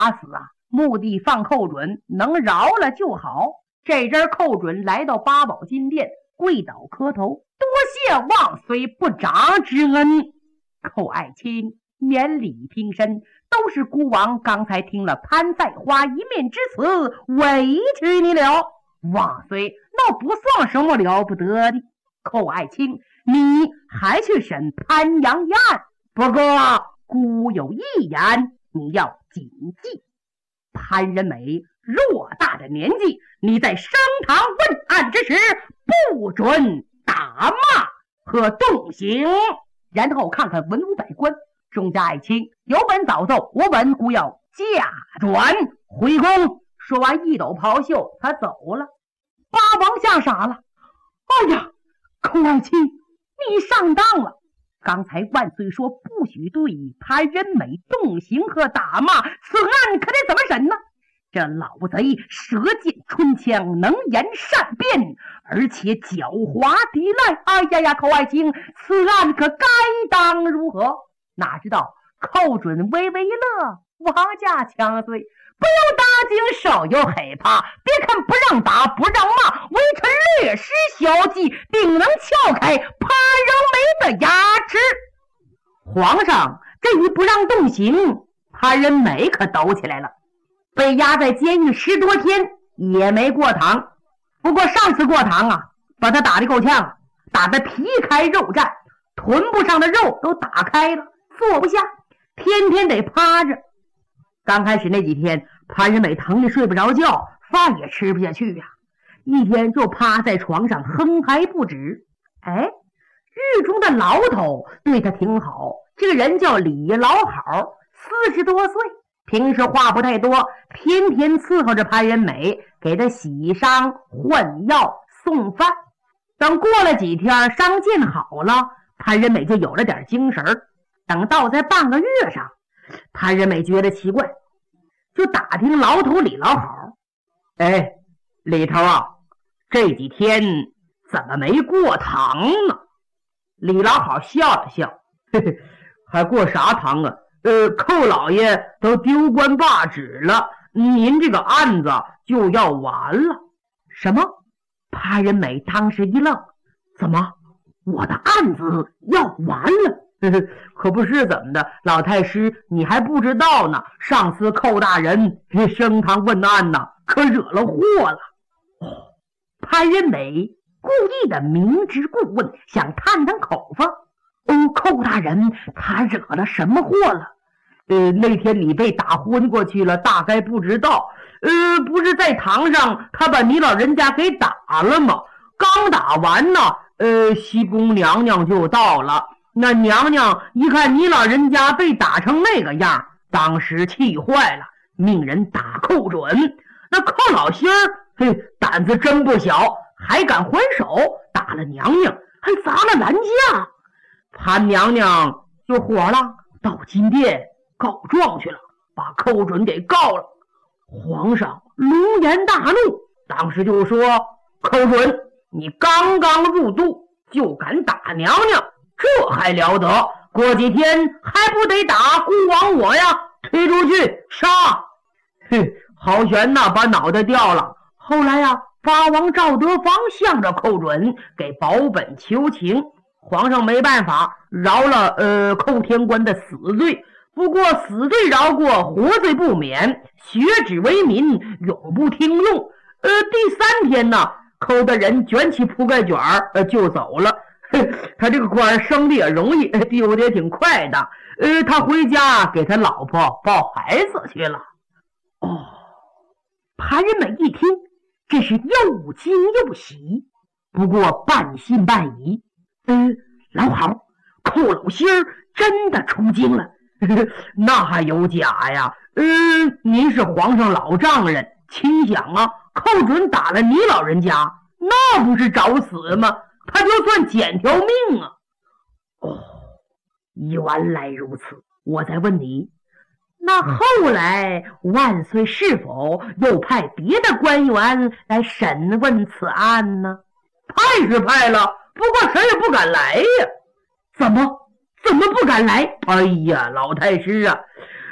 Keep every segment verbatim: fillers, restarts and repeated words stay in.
打死啊，目的放寇准，能饶了就好。这阵寇准来到八宝金殿，跪倒磕头，多谢望虽不长之恩。寇爱卿免礼平身，都是孤王刚才听了潘赛花一面之词，委屈你了。望虽那不算什么了不得的。寇爱卿，你还去审潘阳一案，不过孤有一言，你要谨记。潘仁美偌大的年纪，你在升堂问案之时，不准打骂和动刑。然后看看文武百官，众家爱卿有本早奏，我本孤要驾转回宫。说完一抖袍袖，他走了。八王吓傻了，哎呀，寇爱卿，你上当了！刚才万岁说不许对潘仁美动刑和打骂，此案可得怎么审呢？这老贼舌剑春枪，能言善辩，而且狡猾抵赖。哎呀呀，寇爱卿，此案可该当如何？哪知道寇准微微一乐，王家强岁，不用大惊，少有害怕。别看不让打不让骂，微臣略施小计，定能撬开潘仁美的牙齿。皇上这一不让动刑，潘仁美可抖起来了，被压在监狱十多天也没过堂。不过上次过堂啊，把他打得够呛，打得皮开肉绽，臀部上的肉都打开了，坐不下，天天得趴着。刚开始那几天，潘仁美疼得睡不着觉，饭也吃不下去呀、啊，一天就趴在床上哼嗨不止。哎，狱中的牢头对他挺好，这个人叫李老好，四十多岁，平时话不太多，天天伺候着潘仁美，给他洗伤换药送饭。等过了几天，伤见好了，潘仁美就有了点精神。等到在半个月上，潘仁美觉得奇怪，就打听牢头李老好，哎，李头啊，这几天怎么没过堂呢？李老好笑了笑，嘿嘿，还过啥堂啊？呃，寇老爷都丢官罢职了，您这个案子就要完了。什么？潘仁美当时一愣，怎么我的案子要完了？呵呵，可不是怎么的，老太师你还不知道呢，上次寇大人升堂问案呢，可惹了祸了。哦，潘仁美故意的明知故问，想探探口风。哦，寇大人他惹了什么祸了？呃，那天你被打昏过去了，大概不知道。呃，不是在堂上他把你老人家给打了吗？刚打完呢，呃，西宫娘娘就到了。那娘娘一看你老人家被打成那个样，当时气坏了，命人打寇准。那寇老心儿，嘿，胆子真不小，还敢还手，打了娘娘，还砸了兰架。潘娘娘就火了，到金殿告状去了，把寇准给告了。皇上龙颜大怒，当时就说：寇准，你刚刚入肚就敢打娘娘，这还了得？过几天还不得打孤王我呀？推出去杀！嘿，豪玄呐，把脑袋掉了。后来呀、啊，八王赵德芳向着寇准给保本求情，皇上没办法，饶了呃寇天官的死罪。不过死罪饶过，活罪不免，学止为民，永不听用。呃，第三天呢，寇的人卷起铺盖卷儿、呃、就走了。他这个官升的也容易，丢的也挺快的。呃，他回家给他老婆抱孩子去了。哦，潘仁美一听，这是又惊又喜，不过半信半疑。嗯，老好，寇老心儿真的出京了。那还有假呀？嗯，您是皇上老丈人，心想啊，寇准打了你老人家，那不是找死吗？他就算捡条命啊！哦，原来如此。我再问你，那后来万岁是否又派别的官员来审问此案呢？派是派了，不过谁也不敢来呀。怎么？怎么不敢来？哎呀，老太师啊，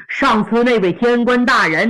上次那位天官大人